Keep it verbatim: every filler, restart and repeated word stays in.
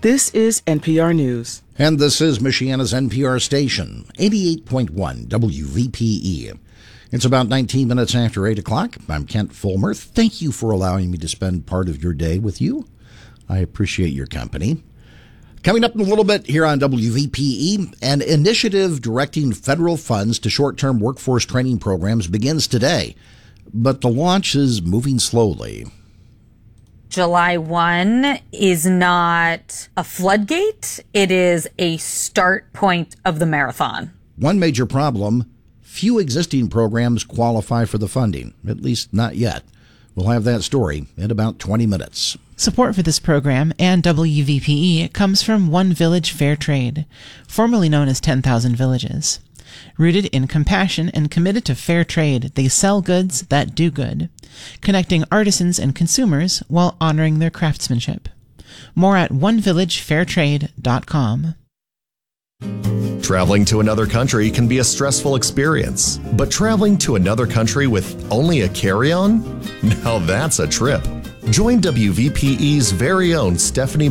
This is N P R News. And this is Michiana's N P R station, eighty-eight point one W V P E. It's about nineteen minutes after eight o'clock. I'm Kent Fulmer. Thank you for allowing me to spend part of your day with you. I appreciate your company. Coming up in a little bit here on W V P E, an initiative directing federal funds to short-term workforce training programs begins today, but the launch is moving slowly. July first is not a floodgate. It is a start point of the marathon. One major problem, few existing programs qualify for the funding, at least not yet. We'll have that story in about twenty minutes. Support for this program and W V P E comes from One Village Fair Trade, formerly known as ten thousand Villages. Rooted in compassion and committed to fair trade, they sell goods that do good, connecting artisans and consumers while honoring their craftsmanship. More at one village fair trade dot com. Traveling to another country can be a stressful experience, but traveling to another country with only a carry-on? Now that's a trip. Join W V P E's very own Stephanie